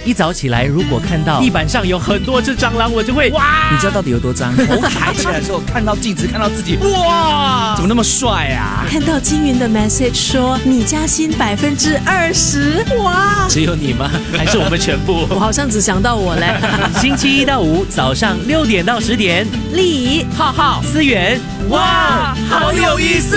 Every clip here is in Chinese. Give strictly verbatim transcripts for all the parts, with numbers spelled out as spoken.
一早起来如果看到地板上有很多只蟑螂，我就会哇！ 你知道到底有多脏？头抬起来的时候，看到镜子，看到自己，哇，怎么那么帅啊？ 看到金云的 message 说你加薪百分之二十，哇！ 只有你吗？还是我们全部？ 我好像只想到我嘞。 星期一到五早上六点到十点， 丽浩浩、思源，哇，好有意思！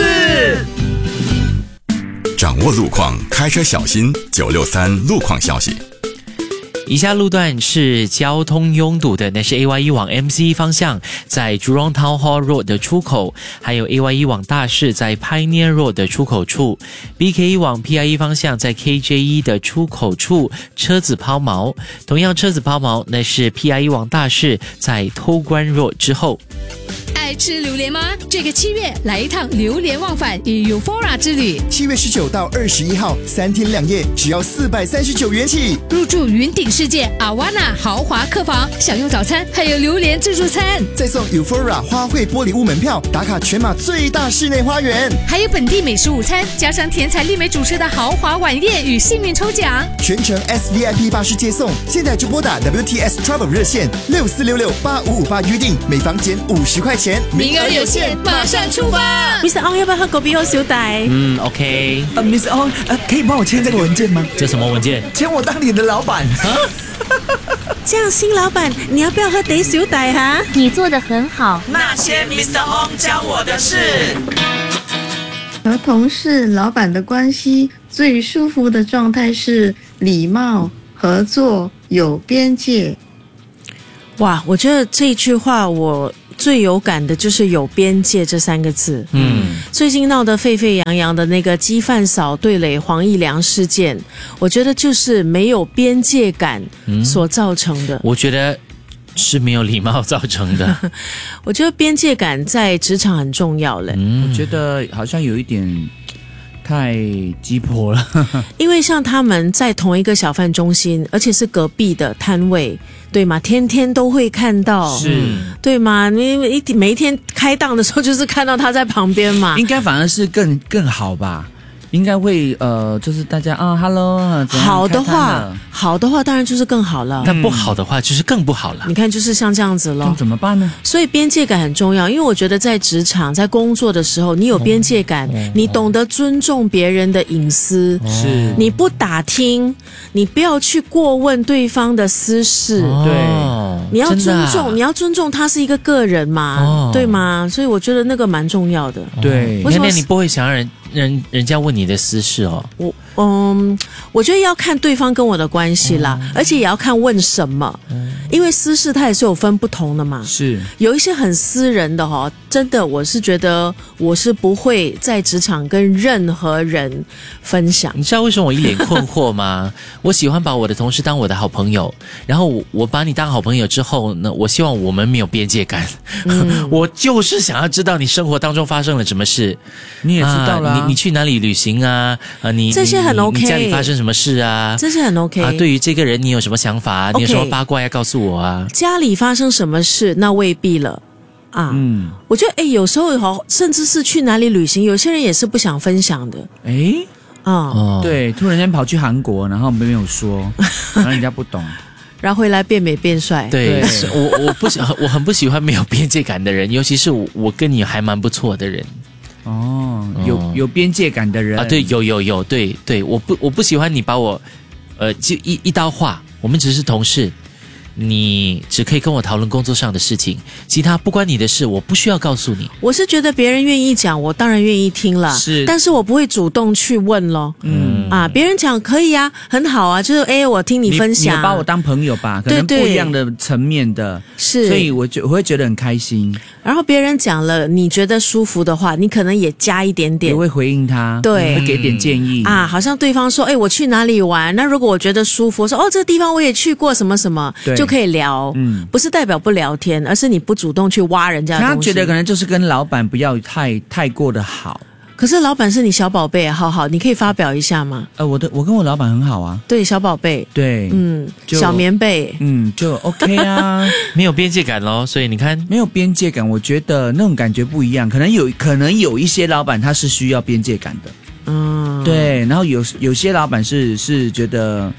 掌握路况，开车小心。九六三路况消息。 以下路段是交通拥堵的，那是 A Y E 往 M C E 方向，在 Jurong Town Hall Road 的出口，还有 A Y E 往大市在 Pioneer Road 的出口处 ，B K E 往 P I E 方向在 K J E 的出口处车子抛锚，同样车子抛锚，那是 P I E 往大市在偷关 Road 之后。 爱吃榴莲吗？这个七月来一趟榴莲忘返与 Euphoria 之旅。 七月十九到二十一号，三天两夜，只要四百三十九元起。 入住云顶世界阿瓦纳豪华客房，享用早餐，还有榴莲自助餐， 再送 Euphoria 花卉玻璃屋门票，打卡全马最大室内花园， 还有本地美食午餐，加上甜彩丽美主持的豪华晚宴与幸运抽奖， 全程 S V I P 巴士接送。现在就拨打 W T S Travel 热线六四六六八五五八预定，每房减五十块钱。 名额有限，马上出发 ！Mister Ong 要不要喝狗比或小弟？ 嗯 ，OK。 呃 ，Miss Ong， 呃，可以帮我签这个文件吗？ 这什么文件？ 签我当你的老板。啊这样，新老板，你要不要喝得小弟哈？ 你做得很好。 那些 Mister Ong 教我的事。 和同事、老板的关系最舒服的状态是礼貌、合作、有边界。 哇，我觉得这句话我最有感的就是有边界这三个字。嗯，最近闹得沸沸扬扬的那个鸡饭嫂对垒黄义良事件，我觉得就是没有边界感所造成的。 嗯、我觉得是没有礼貌造成的。 我觉得边界感在职场很重要嘞。 嗯，我觉得好像有一点太鸡婆了。 因为像他们在同一个小贩中心，而且是隔壁的摊位，对吗？天天都会看到， 是， 对吗？你每一天开档的时候，就是看到他在旁边嘛。 应该反而是更更好吧？应该会呃，就是大家啊 ，Hello， 好的话，好的话当然就是更好了。 但不好的话就是更不好了。 你看，就是像这样子咯。 那怎么办呢？ 所以边界感很重要，因为我觉得在职场、在工作的时候，你有边界感，哦、你懂得尊重别人的隐私， 是、哦、 你不打听，你不要去过问对方的私事， 哦、 对，你要尊重，啊、你要尊重他是一个个人嘛，哦、对吗？所以我觉得那个蛮重要的。 对， 为什么你不会想让人人人家问你的私事哦？ 我嗯，我觉得要看对方跟我的关系啦，嗯、而且也要看问什么，嗯、因为私事它也是有分不同的嘛。 是有一些很私人的哈，真的我是觉得我是不会在职场跟任何人分享。 你知道为什么我一脸困惑吗？我喜欢把我的同事当我的好朋友，然后 我, 我把你当好朋友之后呢，我希望我们没有边界感。嗯、我就是想要知道你生活当中发生了什么事， 你也知道了、啊啊，你你去哪里旅行啊？啊，你这些很 OK， 你家里发生什么事啊？ 这些很 OK 啊。对于这个人，你有什么想法啊？ Okay， 你有什么八卦要告诉我啊？ 家里发生什么事，那未必了啊。嗯，我觉得哎，有时候好，甚至是去哪里旅行，有些人也是不想分享的。 哎， 啊、 哦，对，突然间跑去韩国，然后没有说，然后人家不懂。 然后回来变美变帅。 对，对我我不喜我很不喜欢没有边界感的人，尤其是我我跟你还蛮不错的人。 哦，有有边界感的人啊，对，有有有，对对，我不我不喜欢你把我，呃，就一一刀划，我们只是同事，你只可以跟我讨论工作上的事情，其他不关你的事，我不需要告诉你。 我是觉得别人愿意讲，我当然愿意听了， 是， 但是我不会主动去问咯。嗯啊，别人讲可以啊，很好啊，就是哎，我听你分享， 你, 你把我当朋友吧，可能不一样的层面的， 是， 所以我就我会觉得很开心。 然后别人讲了，你觉得舒服的话，你可能也加一点点， 也会回应他， 对， 会给点建议啊。好像对方说，哎，我去哪里玩？那如果我觉得舒服，说哦，这个地方我也去过，什么什么，就可以聊。嗯，不是代表不聊天，而是你不主动去挖人家的东西。 他觉得可能就是跟老板不要太太过的好。 可是老板是你小宝贝，好好，你可以发表一下吗？ 呃，我的我跟我老板很好啊。 对，小宝贝， 对， 嗯，小棉被， 嗯，就 OK 啊， 没有边界感咯。所以你看， 没有边界感，我觉得那种感觉不一样。可能有可能有一些老板他是需要边界感的，嗯，对。然后有有些老板是是觉得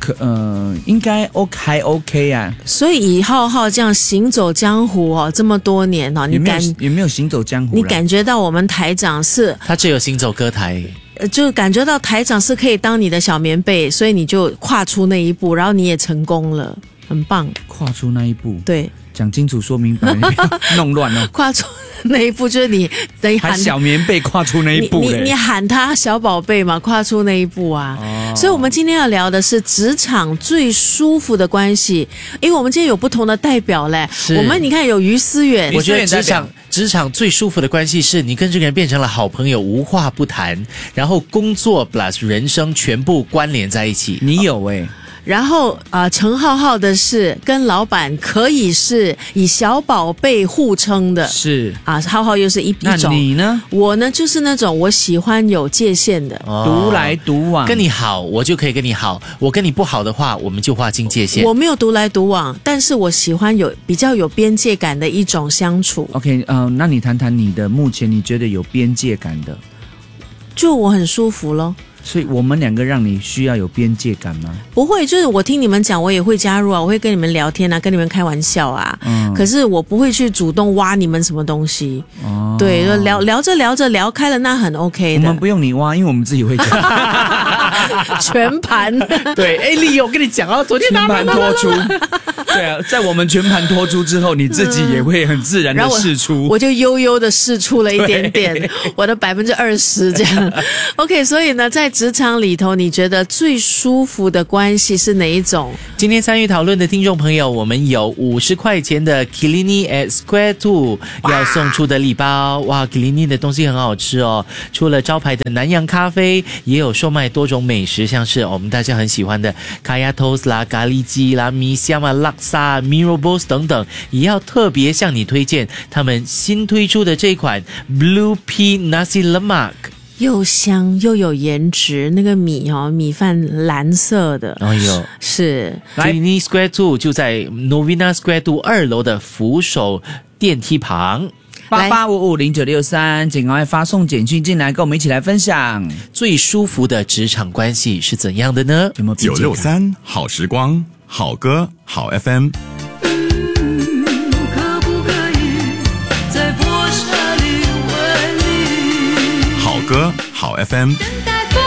可呃，应该 OK 还 OK 啊。 所以以浩浩这样行走江湖哦，这么多年哦，你也没有感也没有行走江湖啦， 你感觉到我们台长是他只有行走歌台。 呃就感觉到台长是可以当你的小棉被，所以你就跨出那一步，然后你也成功了，很棒。 跨出那一步， 对， 讲清楚说明白，弄乱了。 跨出那一步就是你等于喊还小棉被跨出那一步嘞， 你你你喊他小宝贝嘛，跨出那一步啊。 哦、 所以我们今天要聊的是职场最舒服的关系，因为我们今天有不同的代表嘞。我们你看有于思远， 我觉得职场职场最舒服的关系是你跟这个人变成了好朋友，无话不谈，然后工作 plus 人生全部关联在一起。 你有哎、欸。 然后啊、呃，陈浩浩的是跟老板可以是以小宝贝互称的， 是啊，浩浩又是一一种。 那你呢？ 我呢就是那种我喜欢有界限的， 哦、 独来独往。 跟你好，我就可以跟你好；我跟你不好的话，我们就划清界限。 我没有独来独往，但是我喜欢有比较有边界感的一种相处。 OK， 呃，那你谈谈你的目前你觉得有边界感的， 就我很舒服咯。 所以我们两个让你需要有边界感吗？ 不会，就是我听你们讲，我也会加入啊，我会跟你们聊天啊，跟你们开玩笑啊。嗯，可是我不会去主动挖你们什么东西。哦，对，聊聊着聊着聊开了，那很 OK 的。 我们不用你挖，因为我们自己会讲。 全盘对，哎，丽友，我跟你讲啊，昨天全盘托出。对啊，在我们全盘托出之后，你自己也会很自然的释出。 我, 我就悠悠的释出了一点点，我的百分之二十这样。OK， 所以呢，在职场里头，你觉得最舒服的关系是哪一种？ 今天参与讨论的听众朋友，我们有五十块钱的 Kilini at Square Two 要送出的礼包。哇 ，Kilini 的东西很好吃哦，除了招牌的南洋咖啡，也有售卖多种美食，像是我们大家很喜欢的卡亚 toast 啦、咖喱鸡啦、米香啊、拉萨、Miro Boss 等等，也要特别向你推荐他们新推出的这款 Blue Pea Nasi Lemak。 又香又有颜值，那个米哦，米饭蓝色的， 哎呦， 是 Kilini Square Two 就在 Novena Square Two 二楼的扶手电梯旁。 八八五五零九六三，请赶快发送简讯进来，跟我们一起来分享最舒服的职场关系是怎样的呢？ 有没有九六三好时光，好歌好 F M。 可不可以在破沙里为你好歌好 F M。